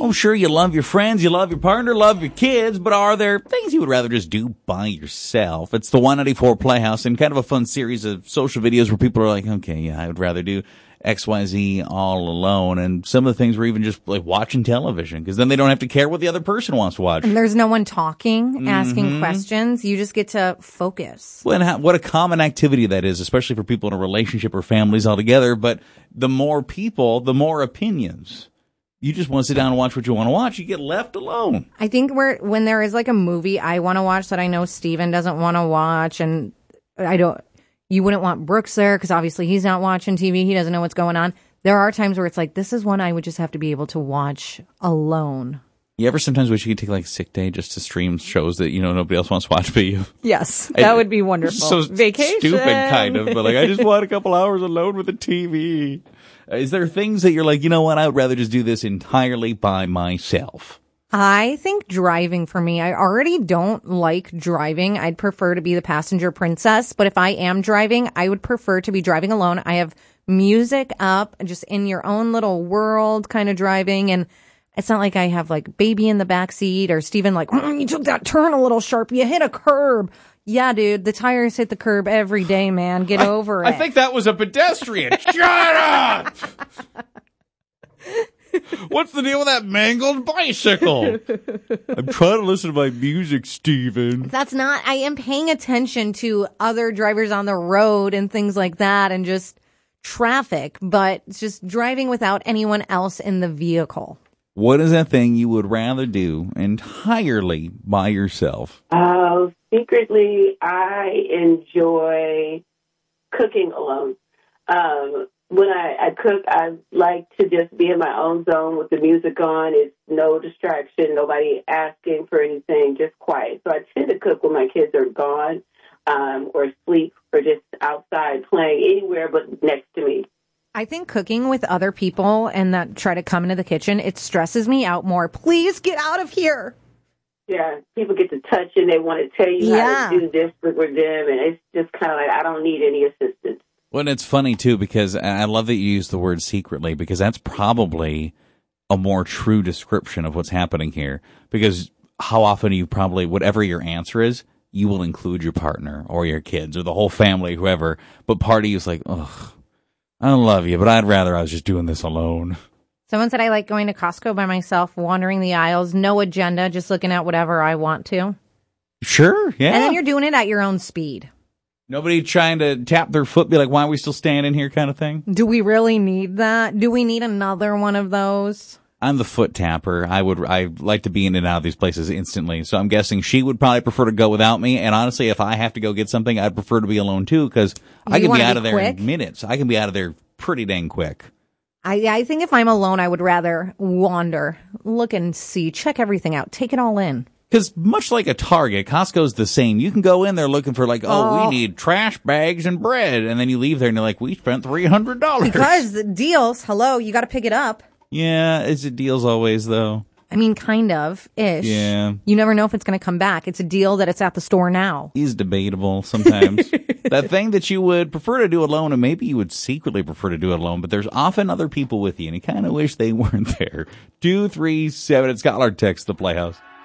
I'm sure you love your friends, you love your partner, love your kids, but are there things you would rather just do by yourself? It's the 194 Playhouse and kind of a fun series of social videos where people are like, okay, yeah, I would rather do XYZ all alone. And some of the things were even just like watching television, because then they don't have to care what the other person wants to watch. And there's no one talking, asking questions. You just get to focus. Well, and what a common activity that is, especially for people in a relationship or families all together. But the more people, the more opinions. You just want to sit down and watch what you want to watch. You get left alone. I think when there is like a movie I want to watch that I know Steven doesn't want to watch, and you wouldn't want Brooks there because obviously he's not watching TV. He doesn't know what's going on. There are times where it's like, this is one I would just have to be able to watch alone. You ever sometimes wish you could take like a sick day just to stream shows that, nobody else wants to watch but you? Yes, that would be wonderful. So Vacation. Stupid, kind of, but like, I just want a couple hours alone with the TV. Is there things that you're like, you know what, I would rather just do this entirely by myself? I think driving for me, I already don't like driving. I'd prefer to be the passenger princess, but if I am driving, I would prefer to be driving alone. I have music up, just in your own little world kind of driving, and it's not like I have like baby in the back seat or Steven like, you took that turn a little sharp, you hit a curb. Yeah, dude, the tires hit the curb every day, man. Get over it. I think that was a pedestrian. Shut up! What's the deal with that mangled bicycle? I'm trying to listen to my music, Steven. I am paying attention to other drivers on the road and things like that and just traffic, but it's just driving without anyone else in the vehicle. What is that thing you would rather do entirely by yourself? Secretly, I enjoy cooking alone. When I cook, I like to just be in my own zone with the music on. It's no distraction, nobody asking for anything, just quiet. So I tend to cook when my kids are gone or asleep or just outside playing anywhere but next to me. I think cooking with other people and that try to come into the kitchen, it stresses me out more. Please get out of here. Yeah, people get to touch and they want to tell you how to do this with them, and it's just kind of like, I don't need any assistance. Well, and it's funny, too, because I love that you use the word secretly, because that's probably a more true description of what's happening here. Because how often you probably, whatever your answer is, you will include your partner or your kids or the whole family, whoever. But part of you is like, ugh, I love you, but I'd rather I was just doing this alone. Someone said I like going to Costco by myself, wandering the aisles, no agenda, just looking at whatever I want to. Sure, yeah. And then you're doing it at your own speed. Nobody trying to tap their foot, be like, why are we still standing here kind of thing? Do we really need that? Do we need another one of those? I'm the foot tapper. I like to be in and out of these places instantly. So I'm guessing she would probably prefer to go without me. And honestly, if I have to go get something, I'd prefer to be alone too, because I can be out of there in minutes. I can be out of there pretty dang quick. I think if I'm alone, I would rather wander, look and see, check everything out, take it all in. Because much like a Target, Costco's the same. You can go in there looking for like, we need trash bags and bread. And then you leave there and you're like, we spent $300. Because the deals, hello, you got to pick it up. Yeah, is it deals always though? I mean, kind of-ish. Yeah. You never know if it's going to come back. It's a deal that it's at the store now. Is debatable sometimes. That thing that you would prefer to do alone, and maybe you would secretly prefer to do it alone, but there's often other people with you, and you kind of wish they weren't there. 237 at Scholar text the Playhouse.